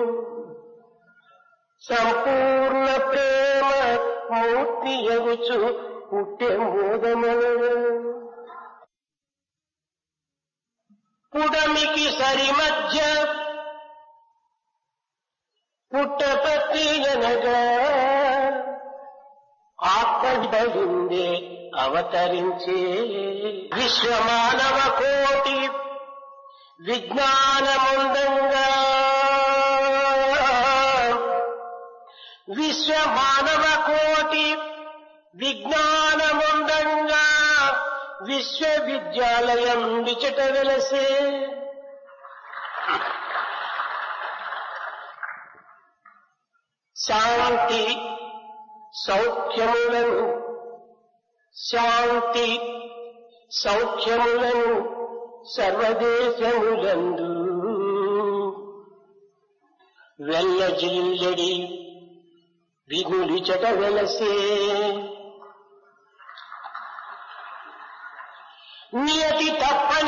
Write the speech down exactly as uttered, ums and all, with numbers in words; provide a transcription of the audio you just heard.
సంపూర్ణ ప్రేమ మూర్తి ఎగుచు పుట్టె మోదములు పుడమికి సరి మధ్య పుట్టపత్తి అనగా ఆత్మవిందే అవతరించే విశ్వమానవ కోటి విజ్ఞానముందంగా విశ్వమానవ కోటి విజ్ఞానముందంగా విశ్వవిద్యాలయం విచట వెలసే శాంతి సౌఖ్యములను శాంతి సౌఖ్యములను సర్వదేశములందు వెల్లజిల్లడి వినులిచట వెలసే నియతి తప్పని